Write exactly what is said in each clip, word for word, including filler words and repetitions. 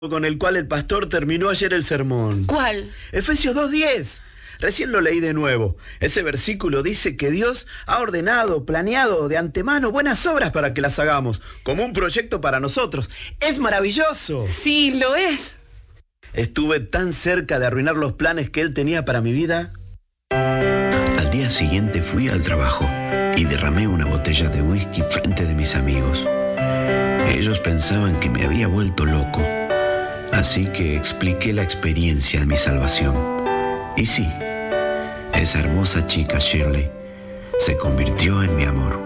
con el cual el pastor terminó ayer el sermón. ¿Cuál? Efesios dos diez. Recién lo leí de nuevo. Ese versículo dice que Dios ha ordenado, planeado de antemano buenas obras para que las hagamos, como un proyecto para nosotros. ¡Es maravilloso! Sí, lo es. Estuve tan cerca de arruinar los planes que Él tenía para mi vida. Al día siguiente fui al trabajo y derramé una botella de whisky frente de mis amigos. Ellos pensaban que me había vuelto loco, así que expliqué la experiencia de mi salvación. Y sí, esa hermosa chica Shirley se convirtió en mi amor.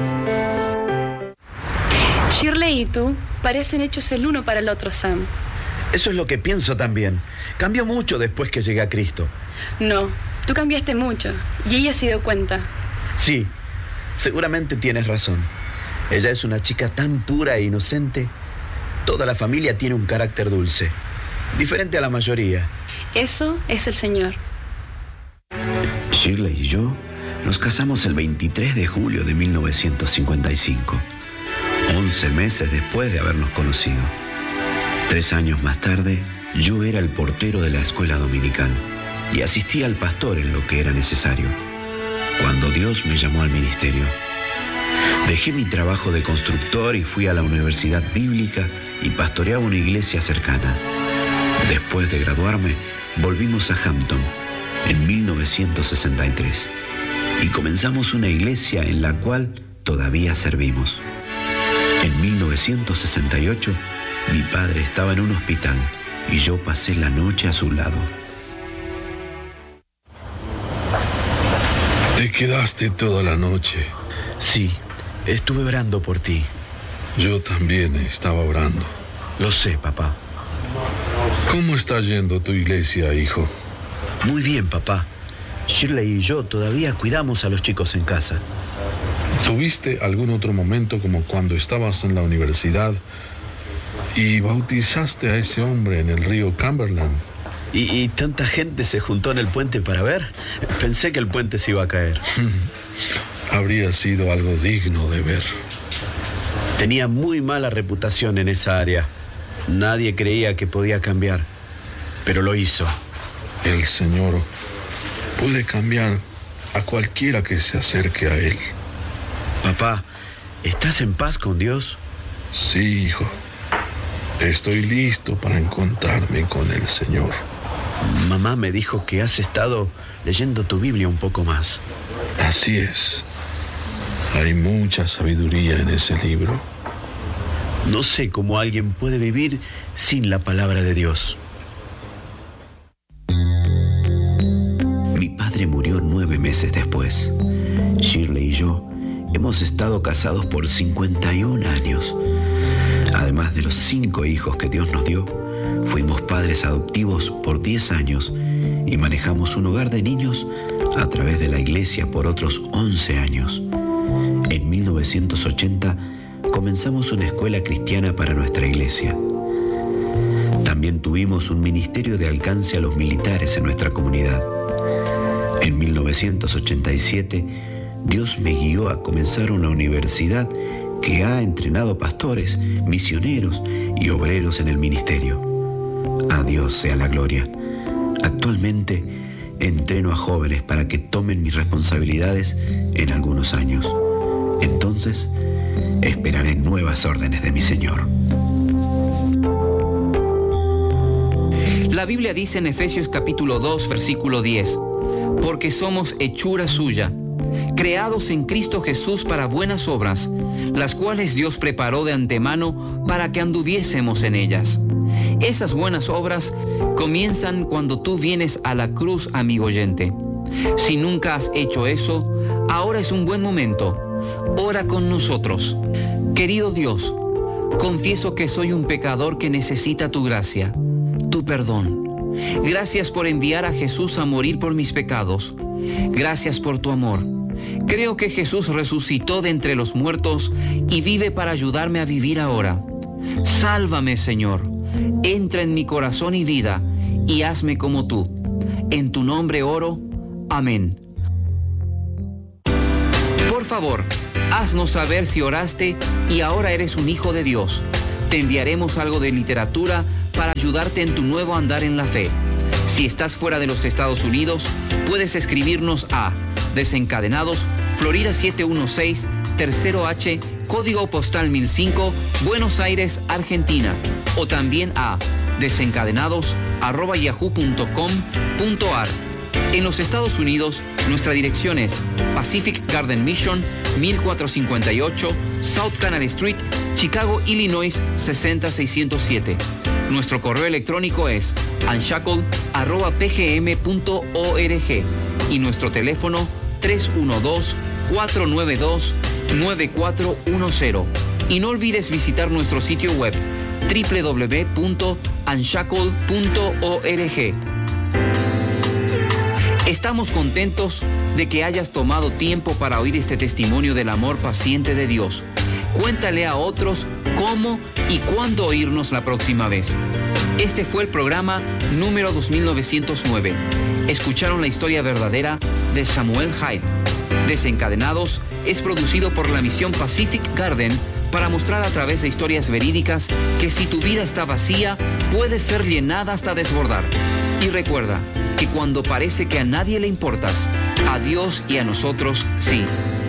Shirley y tú parecen hechos el uno para el otro, Sam. Eso es lo que pienso también. Cambió mucho después que llegué a Cristo. No, tú cambiaste mucho y ella se dio cuenta. Sí, seguramente tienes razón. Ella es una chica tan pura e inocente. Toda la familia tiene un carácter dulce, diferente a la mayoría. Eso es el Señor. Shirley y yo nos casamos el veintitrés de julio de mil novecientos cincuenta y cinco, once meses después de habernos conocido. Tres años más tarde, yo era el portero de la escuela dominical y asistía al pastor en lo que era necesario, cuando Dios me llamó al ministerio. Dejé mi trabajo de constructor y fui a la universidad bíblica y pastoreaba una iglesia cercana. Después de graduarme, volvimos a Hampton en mil novecientos sesenta y tres y comenzamos una iglesia en la cual todavía servimos. En mil novecientos sesenta y ocho, mi padre estaba en un hospital y yo pasé la noche a su lado. ¿Te quedaste toda la noche? Sí, estuve orando por ti. Yo también estaba orando. Lo sé, papá. ¿Cómo está yendo tu iglesia, hijo? Muy bien, papá. Shirley y yo todavía cuidamos a los chicos en casa. ¿Tuviste algún otro momento como cuando estabas en la universidad y bautizaste a ese hombre en el río Cumberland? ¿Y, y tanta gente se juntó en el puente para ver? Pensé que el puente se iba a caer. Habría sido algo digno de ver. Tenía muy mala reputación en esa área. Nadie creía que podía cambiar, pero lo hizo. El Señor puede cambiar a cualquiera que se acerque a Él. Papá, ¿estás en paz con Dios? Sí, hijo. Estoy listo para encontrarme con el Señor. Mamá me dijo que has estado leyendo tu Biblia un poco más. Así es. Hay mucha sabiduría en ese libro. No sé cómo alguien puede vivir sin la palabra de Dios. Mi padre murió nueve meses después. Shirley y yo hemos estado casados por cincuenta y un años. Además de los cinco hijos que Dios nos dio, fuimos padres adoptivos por diez años y manejamos un hogar de niños a través de la iglesia por otros once años. En mil novecientos ochenta comenzamos una escuela cristiana para nuestra iglesia. También tuvimos un ministerio de alcance a los militares en nuestra comunidad. En mil novecientos ochenta y siete, Dios me guió a comenzar una universidad que ha entrenado pastores, misioneros y obreros en el ministerio. A Dios sea la gloria. Actualmente entreno a jóvenes para que tomen mis responsabilidades en algunos años. Entonces, esperaré nuevas órdenes de mi Señor. La Biblia dice en Efesios capítulo dos, versículo diez, porque somos hechura suya, creados en Cristo Jesús para buenas obras, las cuales Dios preparó de antemano para que anduviésemos en ellas. Esas buenas obras comienzan cuando tú vienes a la cruz, amigo oyente. Si nunca has hecho eso, ahora es un buen momento. Ora con nosotros. Querido Dios, confieso que soy un pecador que necesita tu gracia, tu perdón. Gracias por enviar a Jesús a morir por mis pecados. Gracias por tu amor. Creo que Jesús resucitó de entre los muertos y vive para ayudarme a vivir ahora. Sálvame, Señor. Entra en mi corazón y vida y hazme como tú. En tu nombre oro. Amén. Por favor, haznos saber si oraste y ahora eres un hijo de Dios. Te Te enviaremos algo de literatura para ayudarte en tu nuevo andar en la fe. Si estás fuera de los Estados Unidos, puedes escribirnos a Desencadenados, Florida setecientos dieciséis, Tercero H, Código Postal mil cinco, Buenos Aires, Argentina. O también a desencadenados arroba yahoo punto com punto ar. En los Estados Unidos, nuestra dirección es Pacific Garden Mission, mil cuatrocientos cincuenta y ocho, South Canal Street, Chicago, Illinois, sesenta mil seiscientos siete. Nuestro correo electrónico es unshackled arroba p g m punto org y nuestro teléfono tres uno dos, cuatro nueve dos, nueve cuatro uno cero. Y no olvides visitar nuestro sitio web doble u doble u doble u punto unshackled punto org. Estamos contentos de que hayas tomado tiempo para oír este testimonio del amor paciente de Dios. Cuéntale a otros cómo y cuándo oírnos la próxima vez. Este fue el programa número dos mil novecientos nueve. Escucharon la historia verdadera de Samuel Hyde. Desencadenados es producido por la misión Pacific Garden para mostrar a través de historias verídicas que si tu vida está vacía, puede ser llenada hasta desbordar. Y recuerda que cuando parece que a nadie le importas, a Dios y a nosotros sí.